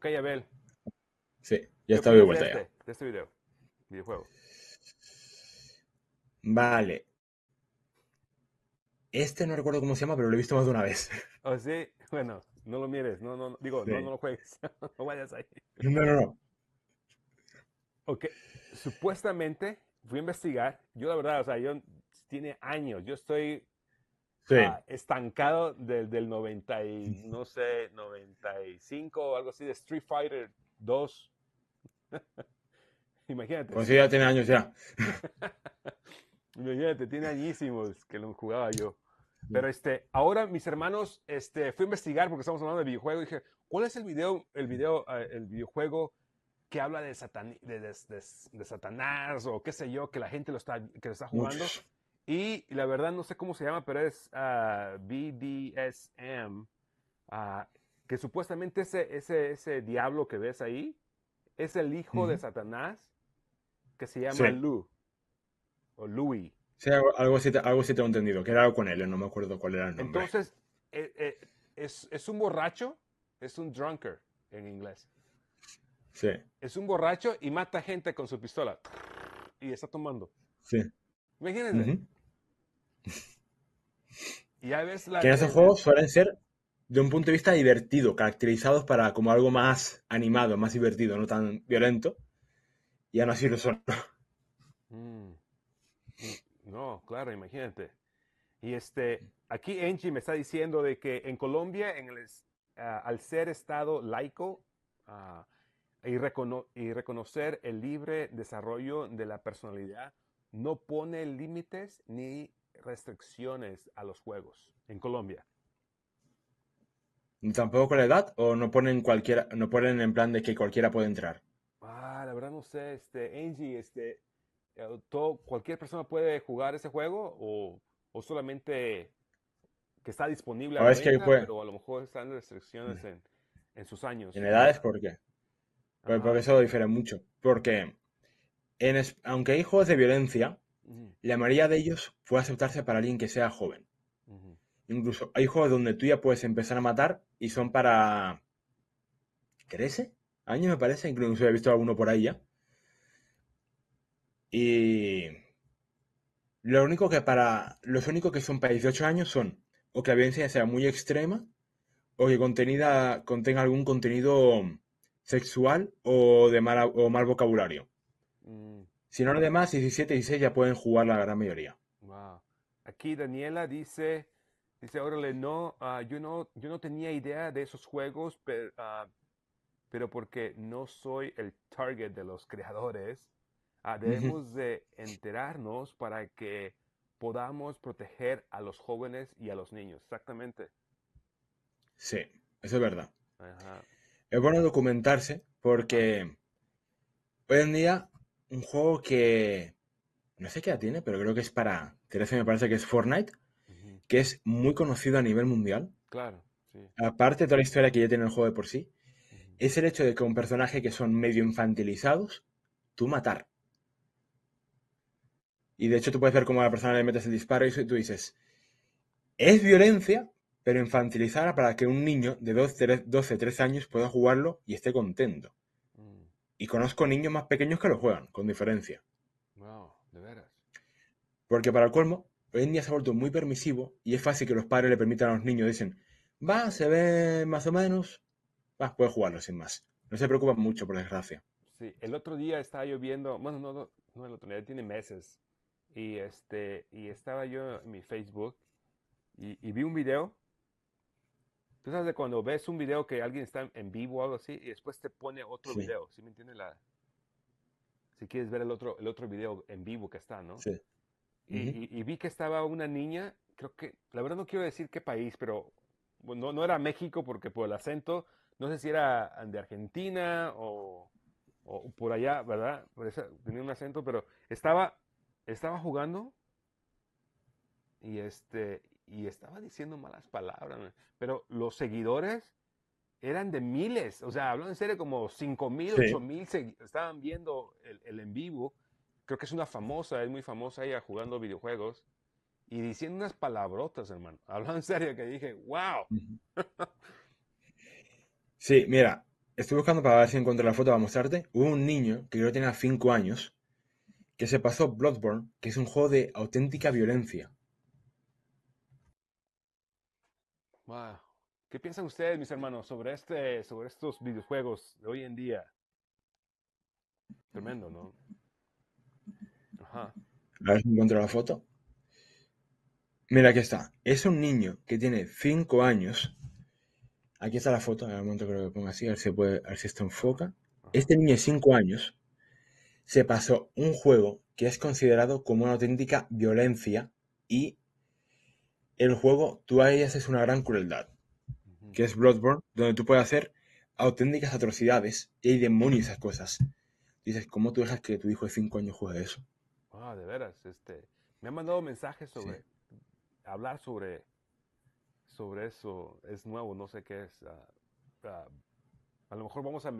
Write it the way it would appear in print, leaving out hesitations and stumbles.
Ok, Abel, Sí, ya ¿qué está de opinas vuelta ya. de este videojuego? Vale. Este no recuerdo cómo se llama, pero lo he visto más de una vez. Oh, sí, bueno, no lo mires, digo, no Sí. lo juegues, no vayas ahí. No, no, no. Ok, supuestamente fui a investigar, yo la verdad, o sea, yo tiene años, yo estoy Sí. estancado del 90 y, no sé, 95 o algo así de Street Fighter 2. Imagínate, Pues sí, ya tiene años ya. imagínate, tiene añísimos que lo jugaba yo. Pero ahora mis hermanos, fui a investigar porque estamos hablando de videojuego y dije, ¿cuál es el videojuego que habla de Satanás o qué sé yo, que la gente que lo está jugando? Muchos. Y la verdad no sé cómo se llama, pero es BDSM, ah, que supuestamente ese diablo que ves ahí es el hijo de Ujú. Satanás que se llama Sí. Lu o Louis. Sí, algo sí tengo entendido, que era algo con él, no me acuerdo cuál era el nombre. Entonces, es un borracho, es un drunkard en inglés. Sí, Es un borracho y mata gente con su pistola. Y está tomando. sí. Imagínense. Ujú. Y ya ves Que en esos el. juegos suelen ser de un punto de vista divertido, caracterizados para como algo más animado, más divertido, no tan violento. Y aún así lo son. Mm, no, claro, imagínate. Y aquí Angie me está diciendo de que en Colombia, al ser Estado laico, ah, y reconocer el libre desarrollo de la personalidad, no pone límites ni restricciones a los juegos en Colombia. Ni tampoco la edad, o no ponen cualquiera, no ponen en plan de que cualquiera puede entrar. La verdad no sé, Angie, cualquier persona puede jugar ese juego o solamente que está disponible a O la es que venta, puede. pero a lo mejor están restricciones en sus En años. edades, ¿por qué? Pues porque Ajá. eso difiere mucho. Porque aunque hay juegos de violencia, Ujú, la mayoría de ellos puede aceptarse para alguien que sea joven. ujú. Incluso hay juegos donde tú ya puedes empezar a matar y son para 13 años, me parece. Incluso he visto alguno por ahí ya. Y los únicos que son para 18 años son o que la violencia sea muy extrema o que contenga algún contenido sexual o de mal vocabulario. Mm, Si no, los demás, 17 y 16 ya pueden jugar la gran mayoría. wow. Aquí Daniela dice, órale, no, yo no tenía idea de esos juegos, pero porque no soy el target de los creadores, Ujú. debemos de enterarnos para que podamos proteger a los jóvenes y a los niños. Exactamente. Sí, eso es verdad. Ajá, Es bueno documentarse ajá. porque hoy en día un juego que no sé qué edad tiene, pero creo que es para 13, me parece que es Fortnite, Ujú. que es muy conocido a nivel mundial. Claro, sí. Aparte de toda la historia que ya tiene el juego de por sí, Ujú. es el hecho de que un personaje que son medio infantilizados, tú matar. Y de hecho tú puedes ver cómo a la persona le metes el disparo y eso, y tú dices, es violencia, pero infantilizada para que un niño de 12, 13 años pueda jugarlo y esté contento. Mm, Y conozco niños más pequeños que lo juegan, con diferencia. wow, de veras. Porque para el colmo, hoy en día se ha vuelto muy permisivo y es fácil que los padres le permitan a los niños, dicen, va, se ve más o menos, va, puede jugarlo sin más. No se preocupan mucho, por desgracia. Sí, el otro día estaba yo viendo, bueno, no el otro día, tiene meses, y estaba yo en mi Facebook y vi un video. Tú sabes de cuando ves un video que alguien está en vivo o algo así y después te pone otro Sí, video, ¿sí me entiendes? Si quieres ver el otro video en vivo que está, ¿no? sí. Ujú. Y vi que estaba una niña, creo que, la verdad no quiero decir qué país, pero bueno, no era México porque por el acento, no sé si era de Argentina o por allá, ¿verdad? Tenía un acento, pero estaba jugando y estaba diciendo malas palabras, man. Pero los seguidores eran de miles, o sea, hablando en serio, como 5,000, ocho Sí. mil estaban viendo el en vivo. Creo que es una famosa, es muy famosa ella jugando videojuegos y diciendo unas palabrotas, hermano. Hablando en serio, que dije, wow. Ujú. Sí, mira, estoy buscando para ver si encuentro la foto para mostrarte. Hubo un niño que creo que tenía 5 años que se pasó Bloodborne, que es un juego de auténtica violencia. Wow. ¿Qué piensan ustedes, mis hermanos, sobre estos videojuegos de hoy en día? Tremendo, ¿no? Ajá. A ver si encuentro la foto. Mira, aquí está. Es un niño que tiene 5 años. Aquí está la foto. En el momento creo que pongo así, a ver si, a ver si esto Ajá. enfoca. Ajá. Este niño de 5 años se pasó un juego que es considerado como una auténtica violencia y el juego tú ahí haces una gran crueldad, Ujú. que es Bloodborne, donde tú puedes hacer auténticas atrocidades y hay demonios y esas cosas. Dices, ¿cómo tú dejas que tu hijo de 5 años juegue eso? Ah, de veras, me han mandado mensajes Sí. hablar sobre eso. Es nuevo, no sé qué es. A lo mejor vamos a